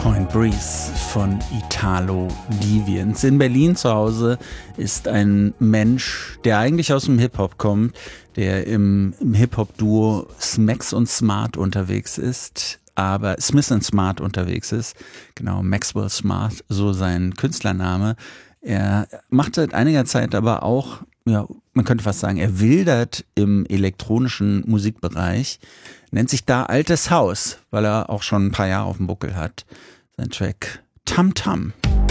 Point Breeze von Italo Deviants. In Berlin zu Hause ist ein Mensch, der eigentlich aus dem Hip-Hop kommt, der im Hip-Hop-Duo Smax und Smart unterwegs ist, aber Smith & Smart unterwegs ist. Genau, Maxwell Smart, so sein Künstlername. Er macht seit einiger Zeit aber auch, ja, man könnte fast sagen, er wildert im elektronischen Musikbereich, nennt sich da Altes Haus, weil er auch schon ein paar Jahre auf dem Buckel hat. Sein Track Tam Tam.